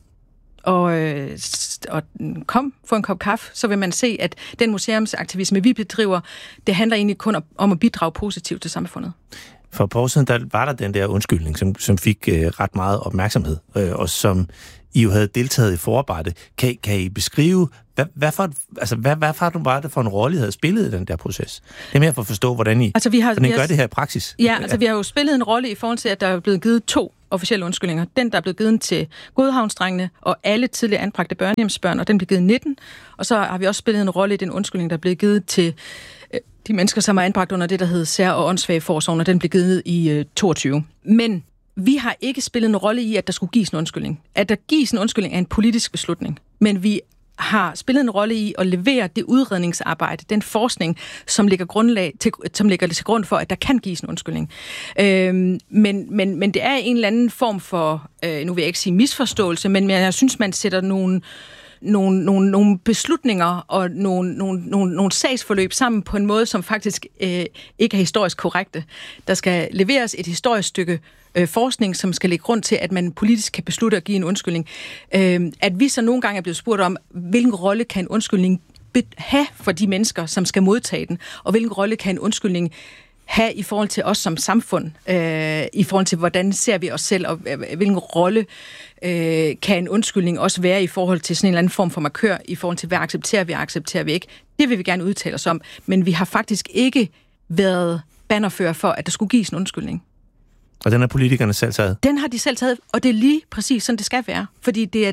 Og, øh, og kom, få en kop kaffe, så vil man se, at den museumsaktivisme, vi bedriver, det handler egentlig kun om at bidrage positivt til samfundet. For et par år siden, der var der den der undskyldning, som, som fik øh, ret meget opmærksomhed, øh, og som I jo havde deltaget i forarbejdet. Kan, kan I beskrive, hvad, hvad, for, altså, hvad, hvad for, var det for en rolle, I havde spillet i den der proces? Det er mere for at forstå, hvordan I, altså, vi har, hvordan I vi har, gør det her i praksis. Ja, ja, altså vi har jo spillet en rolle i forhold til, at der er blevet givet to officielle undskyldninger. Den, der er blevet givet til Godhavnsdrengene og alle tidligere anbragte børnehjemsbørn, og den blev givet nitten. Og så har vi også spillet en rolle i den undskyldning, der er blevet givet til øh, de mennesker, som er anbragt under det, der hedder sær- og åndssvageforsorgen, og den blev givet i øh, toogtyve. Men vi har ikke spillet en rolle i, at der skulle gives en undskyldning. At der gives en undskyldning er en politisk beslutning. Men vi har spillet en rolle i at levere det udredningsarbejde, den forskning, som ligger, grundlag til, som ligger til grund for, at der kan gives en undskyldning. Øhm, men, men, men det er en eller anden form for, øh, nu vil jeg ikke sige misforståelse, men jeg synes, man sætter nogle, nogle, nogle, nogle beslutninger og nogle, nogle, nogle, nogle sagsforløb sammen på en måde, som faktisk øh, ikke er historisk korrekte. Der skal leveres et historisk stykke øh, forskning, som skal lægge grund til, at man politisk kan beslutte at give en undskyldning. Øh, at vi så nogle gange er blevet spurgt om, hvilken rolle kan en undskyldning have for de mennesker, som skal modtage den, og hvilken rolle kan en undskyldning have i forhold til os som samfund, øh, i forhold til, hvordan ser vi os selv, og øh, hvilken rolle øh, kan en undskyldning også være i forhold til sådan en eller anden form for markør, i forhold til, hvad accepterer vi, og accepterer vi ikke. Det vil vi gerne udtale os om, men vi har faktisk ikke været bannerfører for, at der skulle gives en undskyldning. Og den har politikerne selv taget? Den har de selv taget, og det er lige præcis sådan, det skal være. Fordi det er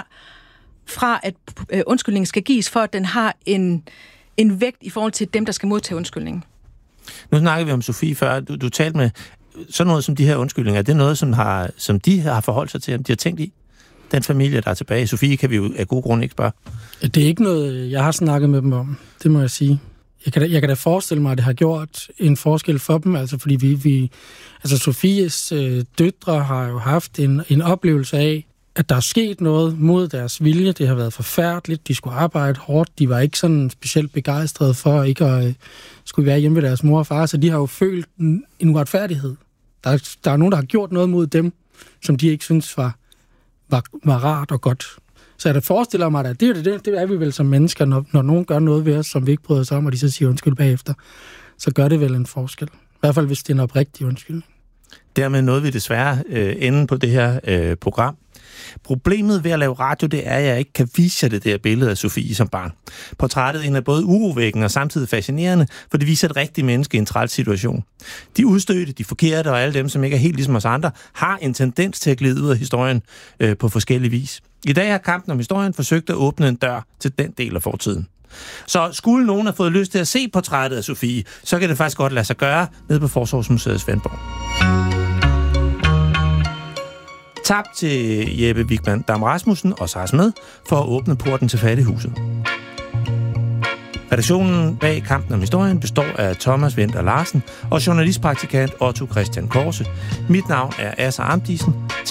derfra, at øh, undskyldningen skal gives, for at den har en, en vægt i forhold til dem, der skal modtage undskyldningen. Nu snakker vi om Sofie før. Du, du talte med sådan noget som de her undskyldninger. Er det noget, som, har, som de har forholdt sig til, om de har tænkt i? Den familie, der er tilbage. Sofie kan vi jo af gode grunde ikke spørge. Det er ikke noget, jeg har snakket med dem om. Det må jeg sige. Jeg kan da, jeg kan da forestille mig, at det har gjort en forskel for dem. Altså, fordi vi, vi altså Sofies øh, døtre har jo haft en, en oplevelse af, at der er sket noget mod deres vilje. Det har været forfærdeligt. De skulle arbejde hårdt. De var ikke sådan specielt begejstrede for ikke at øh, skulle være hjemme ved deres mor og far. Så de har jo følt en, en uretfærdighed. Der er, der er nogen, der har gjort noget mod dem, som de ikke synes var, var, var rart og godt. Så jeg forestiller mig, at det, det, det er vi vel som mennesker, når, når nogen gør noget ved os, som vi ikke bryder os om, og de så siger undskyld bagefter, så gør det vel en forskel. I hvert fald, hvis det er en oprigtig undskyld. Dermed nåede vi desværre øh, enden på det her øh, program. Problemet ved at lave radio, det er, at jeg ikke kan vise jer det der billede af Sofie som barn. Portrættet er både urovækkende og samtidig fascinerende, for det viser et rigtigt menneske i en træls situation. De udstødte, de forkerte og alle dem, som ikke er helt ligesom os andre, har en tendens til at glide ud af historien øh, på forskellig vis. I dag har Kampen om Historien forsøgt at åbne en dør til den del af fortiden. Så skulle nogen have fået lyst til at se portrættet af Sofie, så kan det faktisk godt lade sig gøre nede på Forsorgsmuseet Svendborg. Tak til Jeppe Wigman Dam Rasmussen og Sars med for at åbne porten til Fattighuset. Redaktionen bag Kampen om Historien består af Thomas Winther Larsen og journalistpraktikant Otto Christian Korse. Mit navn er Asser Amdisen. Tak.